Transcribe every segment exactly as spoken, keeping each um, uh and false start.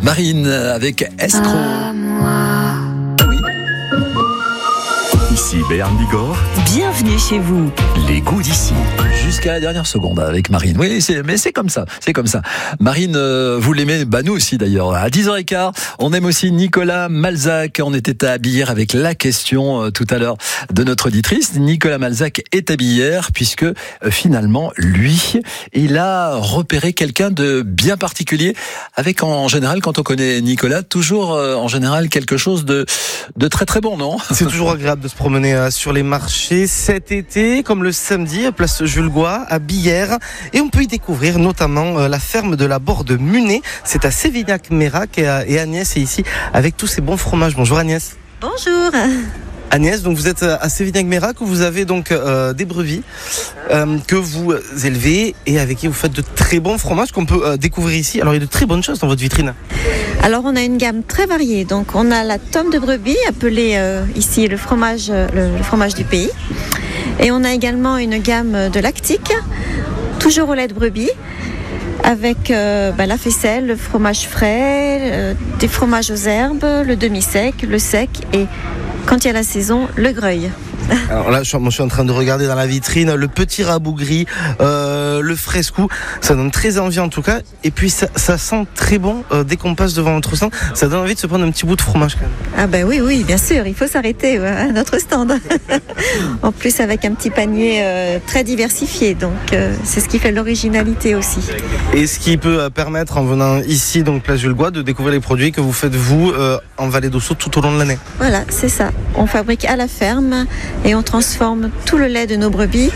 Marine avec Escroc. À moi. Oui. Ici Béarn Bigorre, Bienvenue chez vous. les goûts d'ici. Jusqu'à la dernière seconde avec Marine. Oui, c'est, mais c'est comme ça, c'est comme ça. Marine, euh, vous l'aimez, bah nous aussi d'ailleurs. À dix heures quinze, on aime aussi Nicolas Malzac. On était à Billère avec la question euh, tout à l'heure de notre auditrice. Nicolas Malzac est à Billère puisque euh, finalement, lui, il a repéré quelqu'un de bien particulier avec en général, quand on connaît Nicolas, toujours euh, en général quelque chose de, de très très bon, non ? C'est toujours agréable de se promener euh, sur les marchés cet été, comme le samedi, à place Jules Gouin, à Billère. Et on peut y découvrir notamment euh, la ferme de la Borde Munet. C'est à Sévignac-Mérac et, euh, et Agnès est ici avec tous ces bons fromages. Bonjour Agnès. Bonjour. Agnès, donc vous êtes à Sévignac-Mérac où vous avez donc euh, des brebis euh, que vous élevez et avec qui vous faites de très bons fromages qu'on peut euh, découvrir ici. Alors il y a de très bonnes choses dans votre vitrine. Alors on a une gamme très variée. Donc on a la tome de brebis appelée euh, ici le fromage, le, le fromage du pays. Et on a également une gamme de lactique, toujours au lait de brebis, avec euh, bah, la faisselle, le fromage frais, euh, des fromages aux herbes, le demi-sec, le sec et quand il y a la saison, le greuil. Alors là, je suis, moi, je suis en train de regarder dans la vitrine le petit rabougri, euh, le fresco. Ça donne très envie en tout cas. Et puis ça, ça sent très bon euh, dès qu'on passe devant notre stand. Ça donne envie de se prendre un petit bout de fromage quand même. Ah ben oui, oui, bien sûr, il faut s'arrêter ouais, à notre stand. En plus avec un petit panier euh, très diversifié, donc euh, c'est ce qui fait l'originalité aussi. Et ce qui peut euh, permettre en venant ici, donc Place Jules Gouin, de découvrir les produits que vous faites vous euh, en Vallée d'Ossau tout au long de l'année. Voilà, c'est ça. On fabrique à la ferme et on transforme tout le lait de nos brebis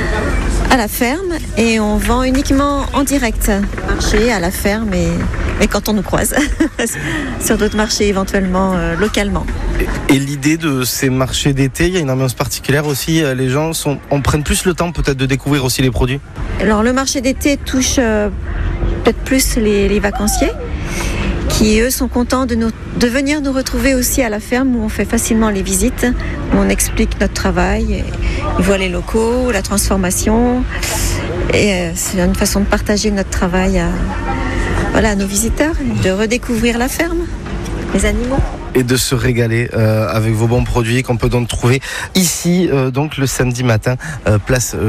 à la ferme et on vend uniquement en direct, marché, à la ferme et, et quand on nous croise sur d'autres marchés éventuellement euh, localement. Et, et l'idée de ces marchés d'été, il y a une ambiance particulière aussi. Les gens sont, on prenne plus le temps peut-être de découvrir aussi les produits. Alors le marché d'été touche euh, peut-être plus les, les vacanciers qui eux sont contents de, nous, de venir nous retrouver aussi à la ferme où on fait facilement les visites, où on explique notre travail, ils voient les locaux, la transformation, et euh, c'est une façon de partager notre travail à, voilà, à nos visiteurs, de redécouvrir la ferme, les animaux. Et de se régaler euh, avec vos bons produits qu'on peut donc trouver ici, euh, donc le samedi matin, euh, place